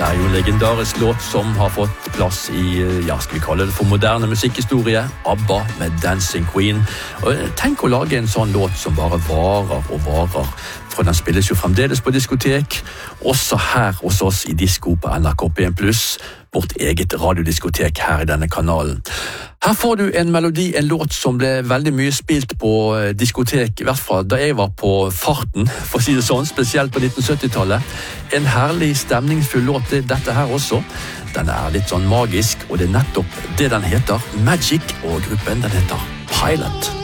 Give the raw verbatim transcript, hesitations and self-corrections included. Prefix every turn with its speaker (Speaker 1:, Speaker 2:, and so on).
Speaker 1: Dette er jo en legendarisk låt som har fått plass i, ja, skal vi kalle det for moderne musikkhistorie, ABBA med Dancing Queen. Og tenk å lage en sånn låt som bare varer og varer, for den spilles jo fremdeles på diskotek, også her hos oss i Disko på N R K P en pluss, vårt eget radiodiskotek her i denne kanalen. Her får du en melodi, en låt som ble veldig mye spilt på diskotek, i hvert fall da jeg var på farten, for å si det sånn, spesielt på nitten sytti-tallet. En herlig, stemningsfull låt, dette her også. Den er litt sånn magisk, og det er nettopp det den heter, Magic, og gruppen den heter Pilot.